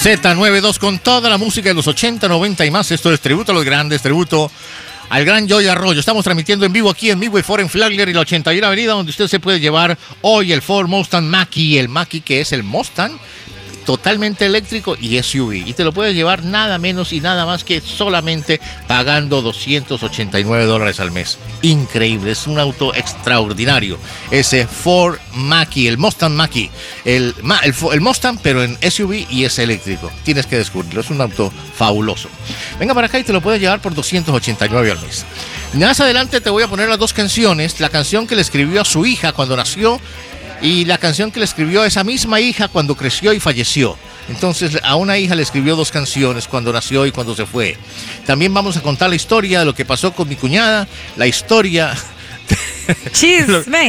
Z92 con toda la música de los 80, 90 y más. Esto es tributo a los grandes, tributo al gran Joey Arroyo. Estamos transmitiendo en vivo aquí en Midway Ford en Flagler y la 81 Avenida, donde usted se puede llevar hoy el Ford Mustang Mach-E. El Mach-E, que es el Mustang totalmente eléctrico y SUV. Y te lo puedes llevar nada menos y nada más que solamente pagando $289 al mes. Increíble, es un auto extraordinario. Ese Ford Mach-E, el Mustang Mach-E. El Mustang, pero en SUV y es eléctrico. Tienes que descubrirlo, es un auto fabuloso. Venga para acá y te lo puedes llevar por $289 al mes. Más adelante te voy a poner las dos canciones. La canción que le escribió a su hija cuando nació y la canción que le escribió a esa misma hija cuando creció y falleció. Entonces a una hija le escribió dos canciones, cuando nació y cuando se fue. También vamos a contar la historia de lo que pasó con mi cuñada, la historia... Chisme.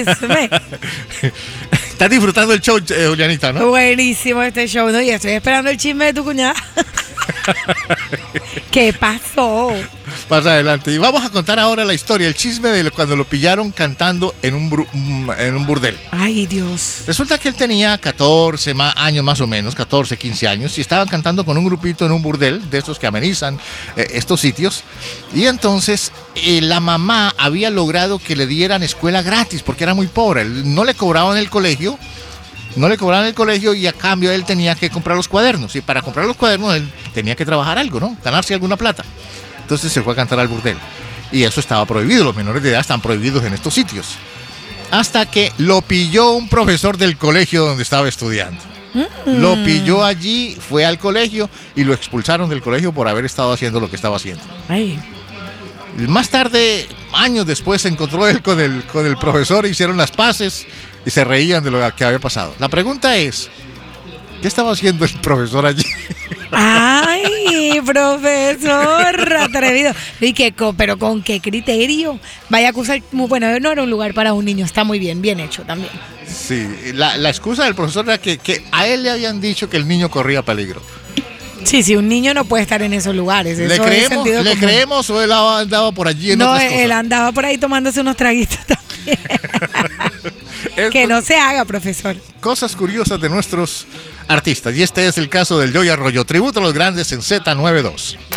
Estás disfrutando el show, Julianita, ¿no? Buenísimo este show, ¿no? Y estoy esperando el chisme de tu cuñada. ¿Qué pasó? Más adelante. Y vamos a contar ahora la historia, el chisme de cuando lo pillaron cantando en un burdel. Ay, Dios. Resulta que él tenía 14 años más o menos, 14, 15 años, y estaban cantando con un grupito en un burdel, de estos que amenizan estos sitios. Y entonces la mamá había logrado que le dieran escuela gratis, porque era muy pobre. No le cobraban el colegio. Y a cambio él tenía que comprar los cuadernos. Y para comprar los cuadernos él tenía que trabajar algo, ¿no? Ganarse alguna plata. Entonces se fue a cantar al burdel. Y eso estaba prohibido. Los menores de edad están prohibidos en estos sitios. Hasta que lo pilló un profesor del colegio donde estaba estudiando. Lo pilló allí, fue al colegio y lo expulsaron del colegio por haber estado haciendo lo que estaba haciendo. Ay. Más tarde, años después, se encontró él con el profesor, hicieron las paces y se reían de lo que había pasado. La pregunta es, ¿qué estaba haciendo el profesor allí? Ay, profesor, atrevido. Pero ¿con qué criterio? Vaya a acusar, bueno, no era un lugar para un niño, está muy bien hecho también. Sí, la excusa del profesor era que a él le habían dicho que el niño corría peligro. Sí, un niño no puede estar en esos lugares. ¿Le creemos o él andaba por allí en otras cosas? No, él andaba por ahí tomándose unos traguitos también. Que no se haga, profesor. Cosas curiosas de nuestros artistas. Y este es el caso del Joey Arroyo. Tributo a los grandes en Z92.